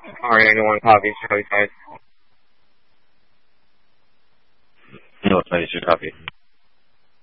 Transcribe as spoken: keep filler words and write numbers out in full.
R ninety-one copy, Charlie five. North ninety-two copy.